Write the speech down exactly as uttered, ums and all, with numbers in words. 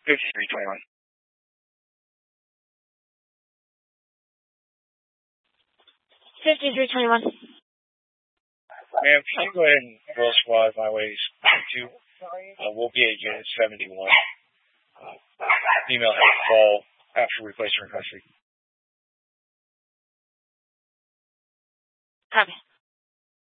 fifty-three twenty-one. fifty-three twenty-one. Ma'am, can you go ahead and roll squad my ways two? Uh, we'll be at unit seventy-one. Uh, female has a fall after we place her in custody. Copy.